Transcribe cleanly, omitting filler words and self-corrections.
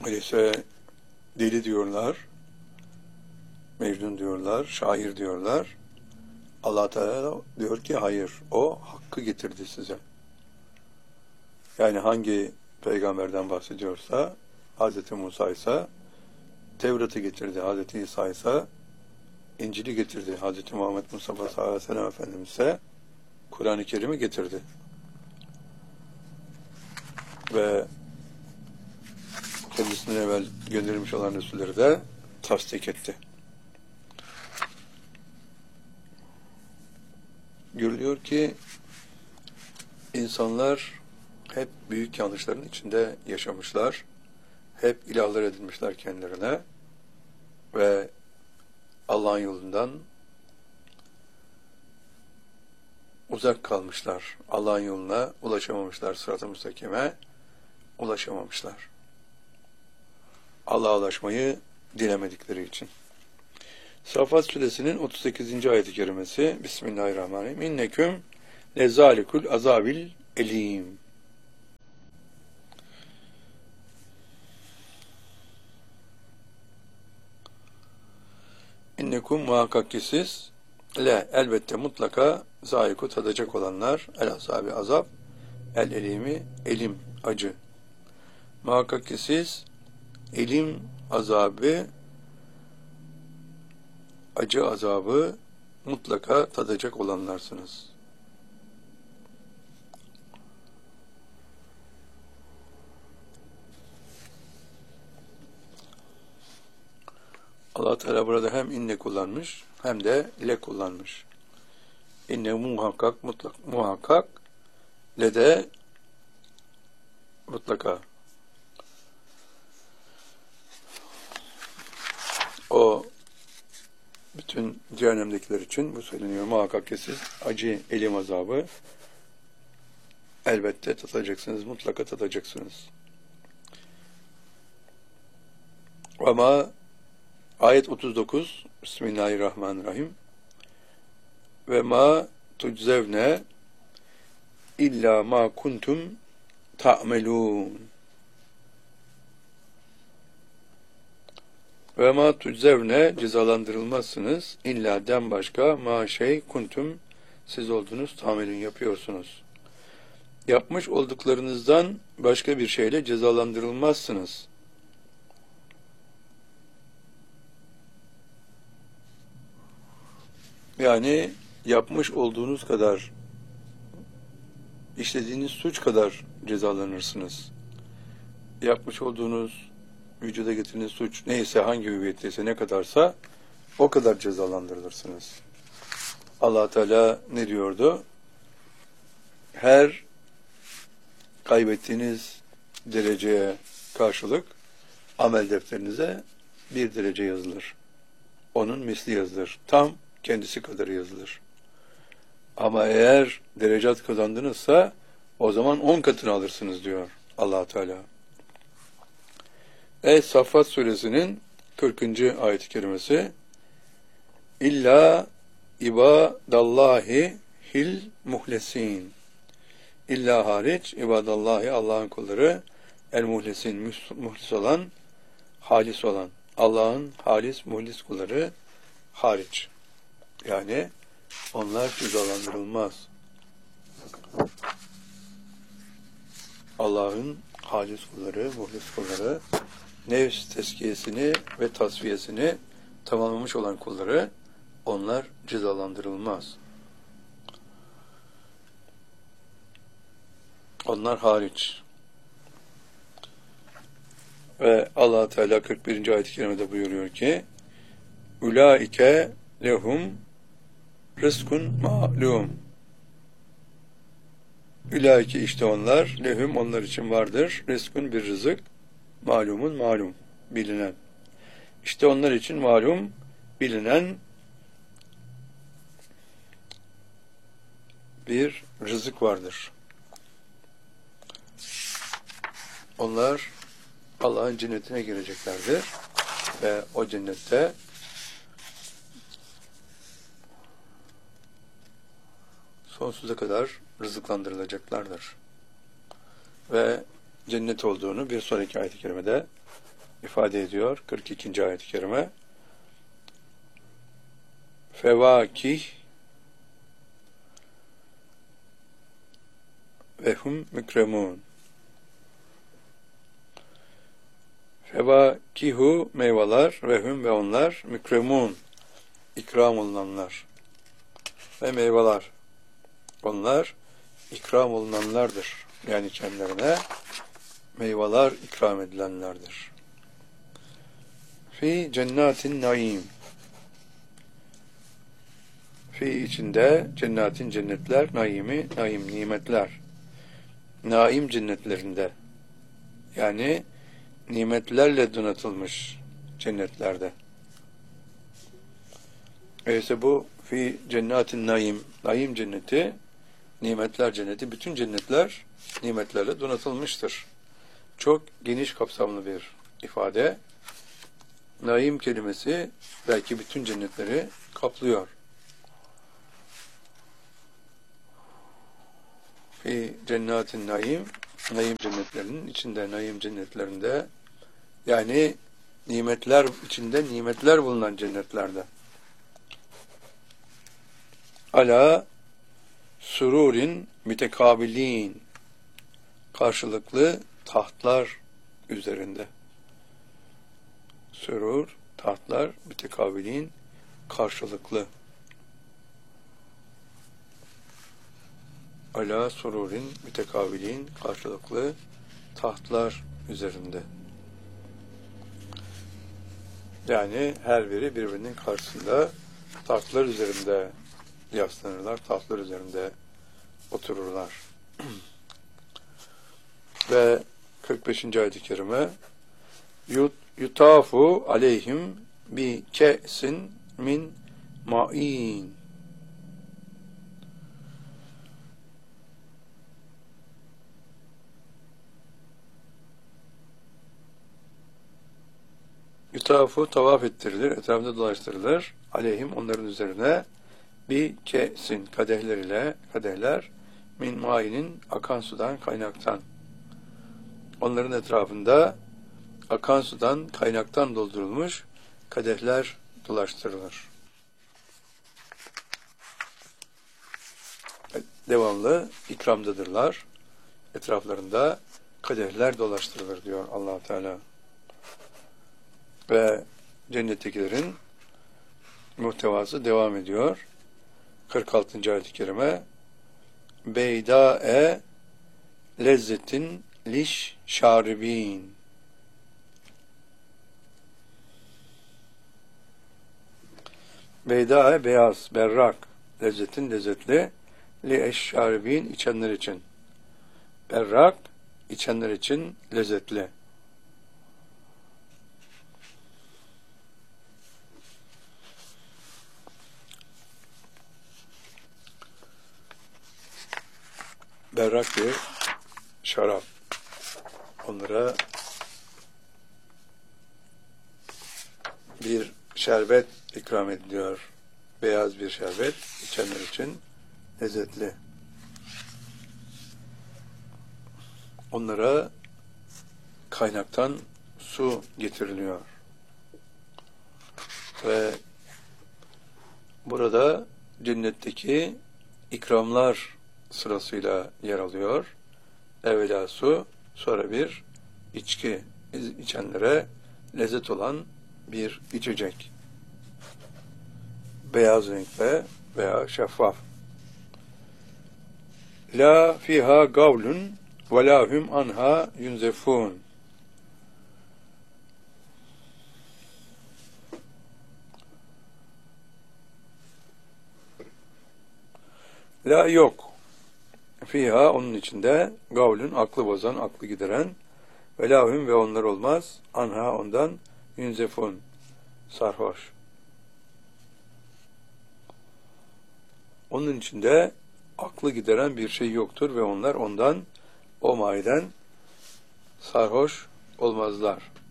öyleyse deli diyorlar, Mecnun diyorlar, şair diyorlar. Allah Teala diyor ki hayır, o hakkı getirdi size. Yani hangi peygamberden bahsediyorsa, Hz. Musa ise Tevrat'ı getirdi, Hz. İsa ise İncil'i getirdi, Hz. Muhammed Mustafa sallallahu aleyhi ve sellem Efendimiz ise Kur'an-ı Kerim'i getirdi. Ve kendisinden evvel gönderilmiş olan Resulleri de tasdik etti. Görülüyor ki insanlar hep büyük yanlışların içinde yaşamışlar. Hep ilahlar edinmişler kendilerine ve Allah'ın yolundan uzak kalmışlar. Allah'ın yoluna ulaşamamışlar. Sırat-ı müstakime ulaşamamışlar. Allah'a ulaşmayı dilemedikleri için. Safat Suresinin 38. ayet-i kerimesi Bismillahirrahmanirrahim. İnneküm lezalikul azabil elim. İnnekum muhakkak ki siz elbette mutlaka zaiku tadacak olanlar el azabi azap el elimi elim acı. Muhakkak ki siz elim azabı acı azabı mutlaka tadacak olanlarsınız. Allah Teala burada hem inne kullanmış hem de le kullanmış. İnne muhakkak muhakkak le de mutlaka. O bütün cehennemdekiler için bu söyleniyor. Muhakkak ki siz acı elim azabı elbette tadacaksınız, mutlaka tadacaksınız. Ama ayet 39 Bismillahirrahmanirrahim ve ma tuczevne illa ma kuntum ta'melun ve ma tuczevne cezalandırılmazsınız illa den başka ma şey kuntum siz oldunuz ta'melun yapıyorsunuz. Yapmış olduklarınızdan başka bir şeyle cezalandırılmazsınız. Yani yapmış olduğunuz kadar, işlediğiniz suç kadar cezalanırsınız. Yapmış olduğunuz, vücuda getirdiğiniz suç neyse, hangi hüviyetteyse, ne kadarsa o kadar cezalandırılırsınız. Allah Teala ne diyordu? Her kaybettiğiniz dereceye karşılık amel defterinize bir derece yazılır. Onun misli yazılır. Tam kendisi kadar yazılır. Ama eğer derecat kazandınızsa o zaman 10 katını alırsınız diyor Allah Teala. Es-Saffat Suresinin 40. ayet-i kerimesi İlla ibadallahi hil muhlesin. İlla hariç ibadallahi Allah'ın kulları el muhlesin muhlis olan, halis olan Allah'ın halis muhlis kulları hariç. Yani onlar cezalandırılmaz. Allah'ın halis kulları, muhlis kulları, nefs tezkiyesini ve tasfiyesini tamamlamış olan kulları, onlar cezalandırılmaz. Onlar hariç. Ve Allah Teala 41. ayet-i kerimede buyuruyor ki Ulaike lehum rızkun ma'lum. Ulaike işte onlar, lehum onlar için vardır, rızkun bir rızık, malumun malum, bilinen. İşte onlar için malum, bilinen bir rızık vardır. Onlar Allah'ın cennetine gireceklerdir ve o cennette sonsuza kadar rızıklandırılacaklardır. Ve cennet olduğunu bir sonraki ayet-i kerimede ifade ediyor 42. ayet-i kerime. Fevakih ve hum mükremun. Fevakihu meyveler ve hum ve onlar mükremun ikram olunanlar ve meyveler onlar ikram olunanlardır. Yani kendilerine meyveler ikram edilenlerdir. Fi cennatin naim. Fi içinde cennetin cennetler, naimi, naim nimetler. Naim cennetlerinde. Yani nimetlerle donatılmış cennetlerde. Öyleyse bu fi cennetin naim, naim cenneti, nimetler cenneti, bütün cennetler nimetlerle donatılmıştır. Çok geniş kapsamlı bir ifade. Naim kelimesi belki bütün cennetleri kaplıyor. Fi cennetin naim, naim cennetlerinin içinde, naim cennetlerinde, yani nimetler içinde nimetler bulunan cennetlerde. Ala sururin mütekabilin, karşılıklı tahtlar üzerinde. Surur, tahtlar, mütekabilin, karşılıklı. Ala sururin mütekabilin, karşılıklı tahtlar üzerinde. Yani her biri birbirinin karşısında tahtlar üzerinde yaslanırlar, tahtlar üzerinde otururlar. Ve 45. ayet-i kerime yutafu aleyhim bi ke'sin min ma'in. Yutafu tavaf ettirilir, etrafında dolaştırılır. Aleyhim onların üzerine bir kesin kadehler min ma'inin akan sudan kaynaktan. Onların etrafında akan sudan kaynaktan doldurulmuş kadehler dolaştırılır. Devamlı ikramdadırlar. Etraflarında kadehler dolaştırılır diyor Allah Teala. Ve cennettekilerin muhtevası devam ediyor. 46. ayet-i kerime Beyda'e lezzetin liş şaribin. Beyda'e beyaz, berrak, lezzetin lezzetli, li eşşaribin içenler için. Berrak, içenler için lezzetli. Berrak bir şarap. Onlara bir şerbet ikram ediliyor. Beyaz bir şerbet içenler için lezzetli. Onlara kaynaktan su getiriliyor. Ve burada cennetteki ikramlar sırasıyla yer alıyor. Evvela su, sonra bir içki, içenlere lezzet olan bir içecek. Beyaz renkte veya şeffaf. La fiha gavlun ve la hum anha yunzefun. La yok. Fiha onun içinde gavlun aklı bozan, aklı gideren ve lahum ve onlar olmaz. Anha ondan yunzefun sarhoş. Onun içinde aklı gideren bir şey yoktur ve onlar ondan o mayeden sarhoş olmazlar.